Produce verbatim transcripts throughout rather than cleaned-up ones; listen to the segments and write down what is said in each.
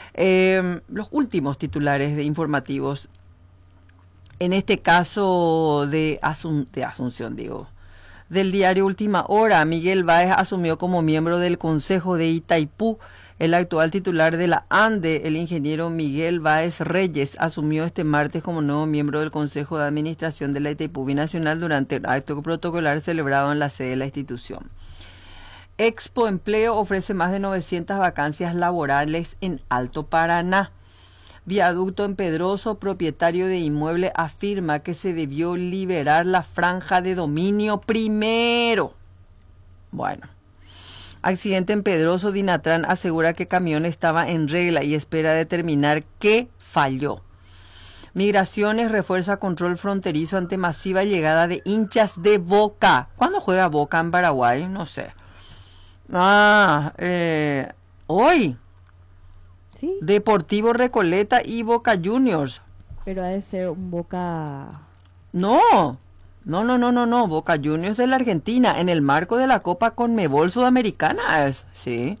Eh, los últimos titulares de informativos, en este caso de, Asun de Asunción, digo, del diario Última Hora, Miguel Báez asumió como miembro del Consejo de Itaipú. El actual titular de la ANDE, el ingeniero Miguel Báez Reyes, asumió este martes como nuevo miembro del Consejo de Administración de la Itaipú Binacional durante el acto protocolar celebrado en la sede de la institución. Expo Empleo ofrece más de novecientas vacancias laborales en Alto Paraná. Viaducto en Pedroso, propietario de inmueble, afirma que se debió liberar la franja de dominio primero. Bueno. Accidente en Pedroso, Dinatran asegura que camión estaba en regla y espera determinar qué falló. Migraciones refuerza control fronterizo ante masiva llegada de hinchas de Boca. ¿Cuándo juega Boca en Paraguay? No sé. Ah, eh, hoy. Sí. Deportivo Recoleta y Boca Juniors. Pero ha de ser un Boca... No, no, no, no, no, no. Boca Juniors de la Argentina en el marco de la Copa Conmebol Sudamericana. Es, sí.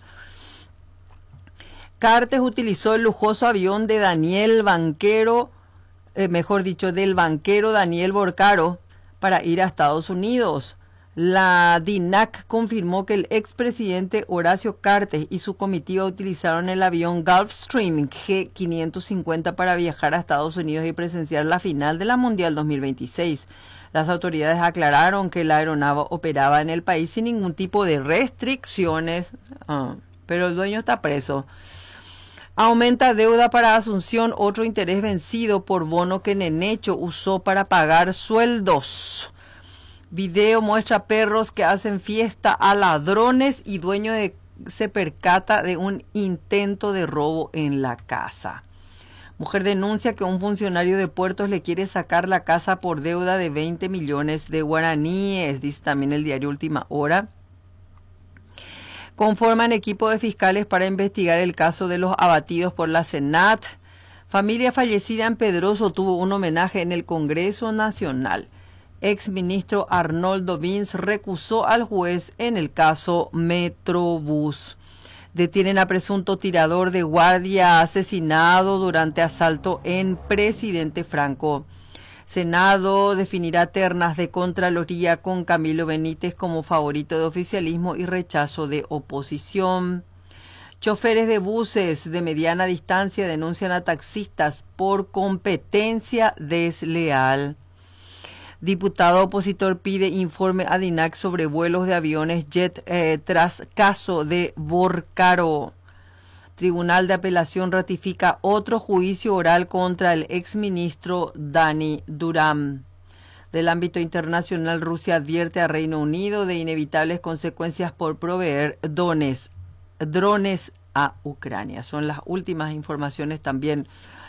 Cartes utilizó el lujoso avión de Daniel Banquero, eh, mejor dicho, del banquero Daniel Borcaro para ir a Estados Unidos. La D I N A C confirmó que el expresidente Horacio Cartes y su comitiva utilizaron el avión Gulfstream G quinientos cincuenta para viajar a Estados Unidos y presenciar la final de la Mundial dos mil veintiséis. Las autoridades aclararon que la aeronave operaba en el país sin ningún tipo de restricciones, ah, pero el dueño está preso. Aumenta deuda para Asunción, otro interés vencido por bono que Nenecho usó para pagar sueldos. Video muestra perros que hacen fiesta a ladrones y dueño de, se percata de un intento de robo en la casa. Mujer denuncia que un funcionario de puertos le quiere sacar la casa por deuda de veinte millones de guaraníes, dice también el diario Última Hora. Conforman equipo de fiscales para investigar el caso de los abatidos por la Senat. Familia fallecida en Pedroso tuvo un homenaje en el Congreso Nacional. Exministro Arnoldo Vins recusó al juez en el caso Metrobús. Detienen a presunto tirador de guardia asesinado durante asalto en Presidente Franco. Senado definirá ternas de Contraloría con Camilo Benítez como favorito de oficialismo y rechazo de oposición. Choferes de buses de mediana distancia denuncian a taxistas por competencia desleal. Diputado opositor pide informe a D I N A C sobre vuelos de aviones jet eh, tras caso de Borcaro. Tribunal de Apelación ratifica otro juicio oral contra el exministro Dani Durán. Del ámbito internacional, Rusia advierte a Reino Unido de inevitables consecuencias por proveer dones, drones a Ucrania. Son las últimas informaciones también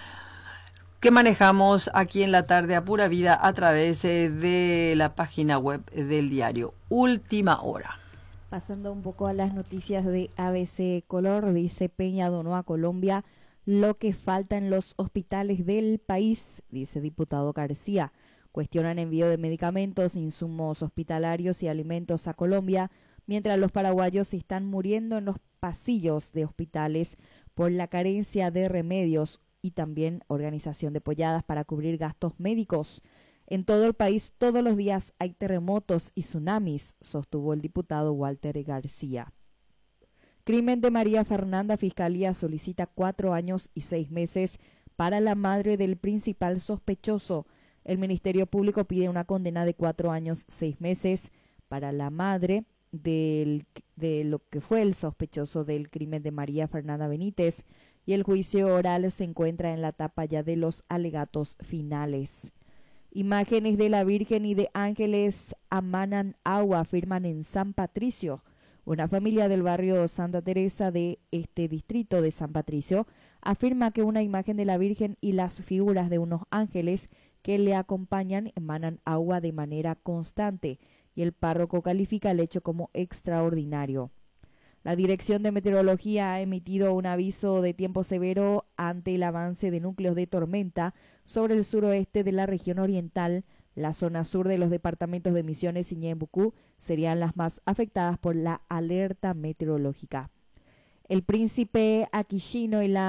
que manejamos aquí en la tarde a pura vida a través de la página web del diario Última Hora. Pasando un poco a las noticias de A B C Color, dice Peña donó a Colombia lo que falta en los hospitales del país, dice diputado García. Cuestionan envío de medicamentos, insumos hospitalarios y alimentos a Colombia, mientras los paraguayos están muriendo en los pasillos de hospitales por la carencia de remedios y también organización de polladas para cubrir gastos médicos. En todo el país todos los días hay terremotos y tsunamis, sostuvo el diputado Walter García. Crimen de María Fernanda, Fiscalía solicita cuatro años y seis meses para la madre del principal sospechoso. El Ministerio Público pide una condena de cuatro años, seis meses para la madre del, de lo que fue el sospechoso del crimen de María Fernanda Benítez, y el juicio oral se encuentra en la etapa ya de los alegatos finales. Imágenes de la Virgen y de ángeles amanan agua, afirman en San Patricio. Una familia del barrio Santa Teresa de este distrito de San Patricio afirma que una imagen de la Virgen y las figuras de unos ángeles que le acompañan emanan agua de manera constante, y el párroco califica el hecho como extraordinario. La Dirección de Meteorología ha emitido un aviso de tiempo severo ante el avance de núcleos de tormenta sobre el suroeste de la región oriental. La zona sur de los departamentos de Misiones y Ñembucú serían las más afectadas por la alerta meteorológica. El príncipe Akishino y la